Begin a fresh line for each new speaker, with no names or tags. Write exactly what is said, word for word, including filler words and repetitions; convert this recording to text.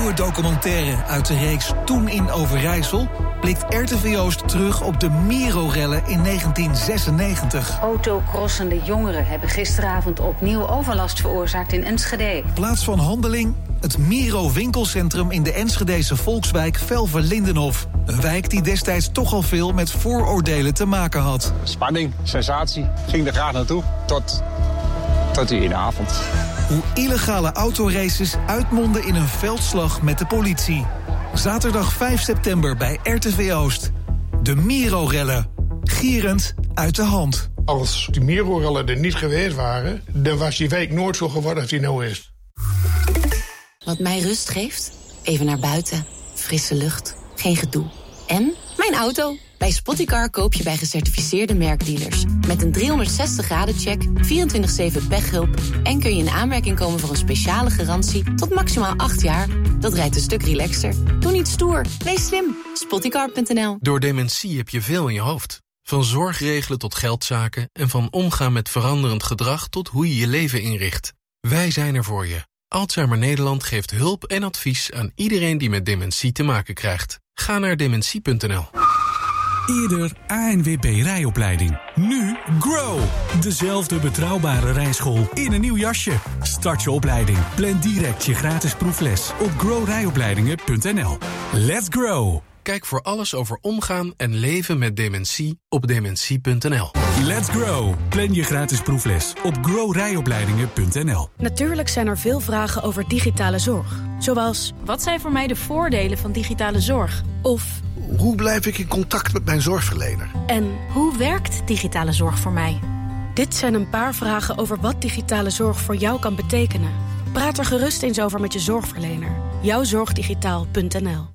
nieuwe documentaire uit de reeks Toen in Overijssel blikt R T V Oost terug op de Miro-rellen in negentien zesennegentig.
Autocrossende jongeren hebben gisteravond opnieuw overlast veroorzaakt in Enschede.
Plaats van handeling, het Miro-winkelcentrum in de Enschedese volkswijk Velver-Lindenhof. Een wijk die destijds toch al veel met vooroordelen te maken had.
Spanning, sensatie, ging er graag naartoe, tot, tot die ene avond.
Hoe illegale autoraces uitmonden in een veldslag met de politie. Zaterdag vijf september bij R T V Oost. De Miro-rellen. Gierend uit de hand.
Als die Miro-rellen er niet geweest waren, dan was die week nooit zo geworden als die nou is.
Wat mij rust geeft? Even naar buiten. Frisse lucht. Geen gedoe. En mijn auto. Bij Spottycar koop je bij gecertificeerde merkdealers. Met een driehonderdzestig graden check, vierentwintig zeven pechhulp... en kun je in aanmerking komen voor een speciale garantie tot maximaal acht jaar. Dat rijdt een stuk relaxter. Doe niet stoer. Wees slim. Spottycar punt n l.
Door dementie heb je veel in je hoofd. Van zorg regelen tot geldzaken... en van omgaan met veranderend gedrag tot hoe je je leven inricht. Wij zijn er voor je. Alzheimer Nederland geeft hulp en advies aan iedereen die met dementie te maken krijgt. Ga naar dementie punt n l.
Eerder A N W B rijopleiding. Nu Grow. Dezelfde betrouwbare rijschool in een nieuw jasje. Start je opleiding. Plan direct je gratis proefles op grow rijopleidingen punt n l. Let's grow.
Kijk voor alles over omgaan en leven met dementie op dementie punt n l.
Let's grow. Plan je gratis proefles op grow rijopleidingen punt n l.
Natuurlijk zijn er veel vragen over digitale zorg. Zoals, wat zijn voor mij de voordelen van digitale zorg? Of,
hoe blijf ik in contact met mijn zorgverlener?
En hoe werkt digitale zorg voor mij? Dit zijn een paar vragen over wat digitale zorg voor jou kan betekenen. Praat er gerust eens over met je zorgverlener. jouw zorg digitaal punt n l.